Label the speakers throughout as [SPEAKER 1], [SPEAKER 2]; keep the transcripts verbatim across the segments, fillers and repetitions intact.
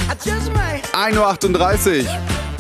[SPEAKER 1] ein Uhr achtunddreißig.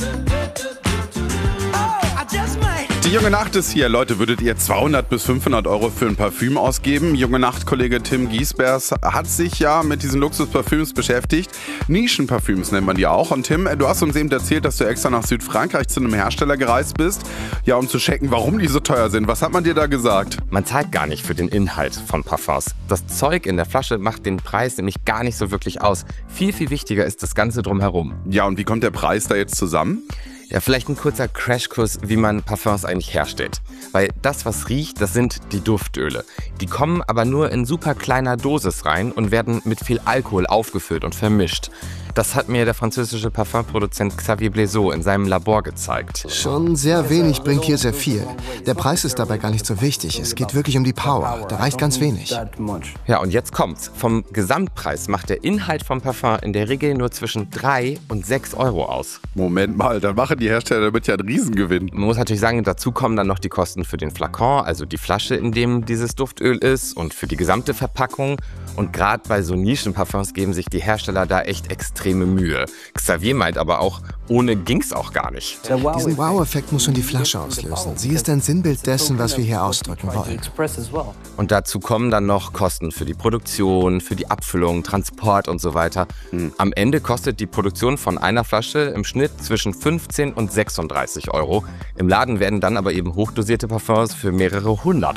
[SPEAKER 1] Die Junge Nacht ist hier. Leute, würdet ihr zweihundert bis fünfhundert Euro für ein Parfüm ausgeben? Junge Nacht-Kollege Tim Giesbers hat sich ja mit diesen Luxusparfüms beschäftigt. Nischenparfüms nennt man die auch. Und Tim, du hast uns eben erzählt, dass du extra nach Südfrankreich zu einem Hersteller gereist bist, ja, um zu checken, warum die so teuer sind. Was hat man dir da gesagt?
[SPEAKER 2] Man zahlt gar nicht für den Inhalt von Parfums. Das Zeug in der Flasche macht den Preis nämlich gar nicht so wirklich aus. Viel, viel wichtiger ist das Ganze drumherum.
[SPEAKER 1] Ja, und wie kommt der Preis da jetzt zusammen?
[SPEAKER 2] Ja, vielleicht ein kurzer Crashkurs, wie man Parfums eigentlich herstellt. Weil das, was riecht, das sind die Duftöle. Die kommen aber nur in super kleiner Dosis rein und werden mit viel Alkohol aufgefüllt und vermischt. Das hat mir der französische Parfumproduzent Xavier Blaiseau in seinem Labor gezeigt.
[SPEAKER 3] Schon sehr wenig bringt hier sehr viel. Der Preis ist dabei gar nicht so wichtig. Es geht wirklich um die Power. Da reicht ganz wenig.
[SPEAKER 2] Ja, und jetzt kommt's. Vom Gesamtpreis macht der Inhalt vom Parfum in der Regel nur zwischen drei und sechs Euro aus.
[SPEAKER 1] Moment mal, dann machen die Hersteller damit ja einen Riesengewinn.
[SPEAKER 2] Man muss natürlich sagen, dazu kommen dann noch die Kosten für den Flakon, also die Flasche, in dem dieses Duftöl ist, und für die gesamte Verpackung. Und gerade bei so Nischenparfums geben sich die Hersteller da echt extreme Mühe. Xavier meint aber auch, ohne ging's auch gar nicht.
[SPEAKER 3] Diesen Wow-Effekt muss schon die Flasche auslösen. Sie ist ein Sinnbild dessen, was wir hier ausdrücken wollen.
[SPEAKER 2] Und dazu kommen dann noch Kosten für die Produktion, für die Abfüllung, Transport und so weiter. Hm. Am Ende kostet die Produktion von einer Flasche im Schnitt zwischen fünfzehn und sechsunddreißig Euro. Im Laden werden dann aber eben hochdosierte Parfums für mehrere hundert